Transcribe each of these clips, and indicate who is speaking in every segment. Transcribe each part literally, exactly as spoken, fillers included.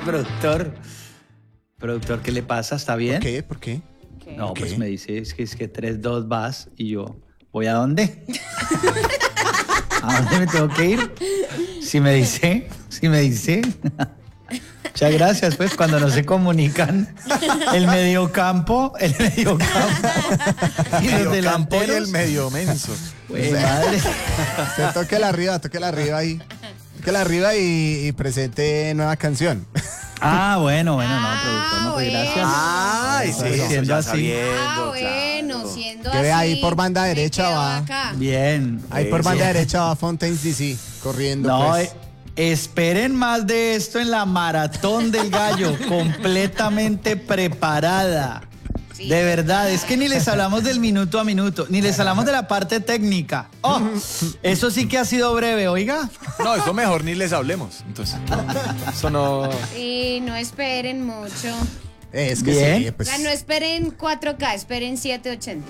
Speaker 1: Productor, productor, ¿qué le pasa? ¿Está bien?
Speaker 2: ¿Por qué? ¿Por qué?
Speaker 3: ¿Qué?
Speaker 1: No,
Speaker 2: ¿Qué?
Speaker 1: pues me dice, es que es que tres, dos vas y yo, ¿voy a dónde? ¿A dónde me tengo que ir? Si me dice, si me dice. Muchas gracias, pues, cuando no se comunican el mediocampo, el mediocampo y los
Speaker 2: Medio campo y
Speaker 1: delanteros.
Speaker 2: el medio menso.
Speaker 1: Güey, madre.
Speaker 2: Usted toque la arriba, toque la arriba ahí. Toque la arriba y, y presente nueva canción.
Speaker 1: Ah, bueno, bueno, no,
Speaker 3: Ah,
Speaker 1: productor, no, pues
Speaker 3: bueno.
Speaker 1: gracias.
Speaker 2: Ay,
Speaker 1: Eso,
Speaker 2: sí,
Speaker 1: eso,
Speaker 2: eso
Speaker 1: siendo
Speaker 2: ya
Speaker 1: así.
Speaker 2: sabiendo,
Speaker 3: Ah, bueno,
Speaker 2: claro.
Speaker 3: siendo
Speaker 2: Que
Speaker 3: así.
Speaker 2: ve ahí por banda
Speaker 3: me
Speaker 2: derecha
Speaker 3: quedo
Speaker 2: va.
Speaker 3: acá.
Speaker 1: Bien.
Speaker 2: Ahí por
Speaker 1: Eso.
Speaker 2: banda derecha va Fontaines D C, corriendo
Speaker 1: No,
Speaker 2: pues.
Speaker 1: eh, esperen más de esto en la Maratón del Gallo, completamente preparada.
Speaker 3: Sí.
Speaker 1: De verdad, es que ni les hablamos del minuto a minuto, ni les hablamos de la parte técnica. Oh, eso sí que ha sido breve, oiga.
Speaker 4: No, eso mejor ni les hablemos. Entonces, eso no.
Speaker 3: Sí, no esperen mucho.
Speaker 2: Eh, es que
Speaker 1: Bien.
Speaker 2: sí,
Speaker 3: O
Speaker 2: pues.
Speaker 3: sea, no esperen cuatro K, esperen setecientos ochenta.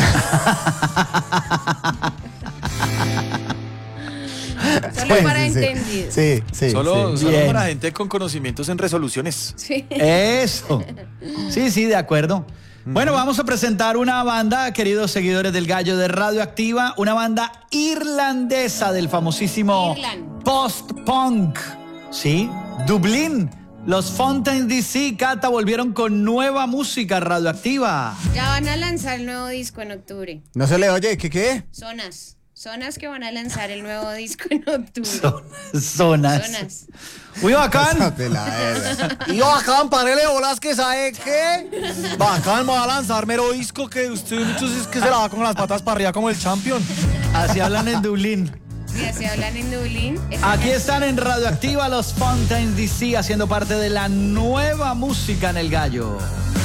Speaker 3: Solo
Speaker 2: Sí,
Speaker 3: para
Speaker 2: sí, sí.
Speaker 3: entendidos.
Speaker 2: Sí, sí.
Speaker 4: Solo,
Speaker 2: sí.
Speaker 4: solo
Speaker 1: Bien.
Speaker 4: para gente con conocimientos en resoluciones.
Speaker 3: Sí.
Speaker 1: Eso. Sí, sí, de acuerdo. Bueno, vamos a presentar una banda, queridos seguidores del Gallo de Radioactiva, una banda irlandesa del famosísimo
Speaker 3: Irland.
Speaker 1: post-punk. Sí, Dublín. Los Fontaines D C, Cata, volvieron con nueva música radioactiva.
Speaker 3: Ya van a lanzar el nuevo disco en octubre.
Speaker 2: No se le oye, ¿qué qué?
Speaker 3: Zonas. Zonas que van a lanzar el nuevo disco en octubre.
Speaker 1: Zonas.
Speaker 3: Zonas.
Speaker 1: Muy bacán.
Speaker 2: Pásate la verga.
Speaker 4: Y yo bacán, parele bolas que sabe qué. Bacán, me va a lanzar mero disco que usted muchos es que se la va con las patas para arriba como el champion.
Speaker 1: Así hablan en Dublín.
Speaker 3: Si así hablan en Dublín. esa
Speaker 1: Aquí
Speaker 3: canción-
Speaker 1: están en Radioactiva los Fontaines D C haciendo parte de la nueva música en el Gallo.